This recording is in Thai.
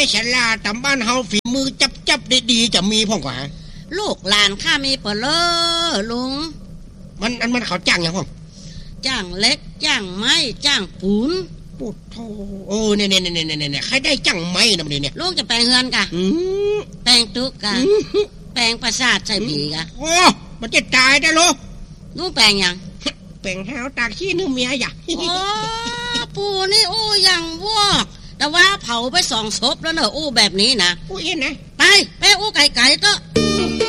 ฉลาดตำบ้านเฮาฝีมือจับดีๆจะมีพ่องกว่าลูกหลานข้ามีเปล่าลุงมันเขาจ้างยังพ่องจ้างเล็กจ้างไม้จ้างปูนปุดโธเนี่ยใครได้จ้างไม้นะมันเนี่ยลูกจะแปลงเฮือนกะแปลงตุ๊กกะแปลงประสาทใช่ผีกะโอ้มันจะตายได้ลูกลูกแปลงยังแปลงหาวตากขี้นึงเมียอย่างโอ้ปูนี่โอ้ยังวอกแต่ว่าเผาไป2 ศพแล้วเนอะอู้แบบนี้นะอู้อินนะไปอู้ไก่ๆเตอะ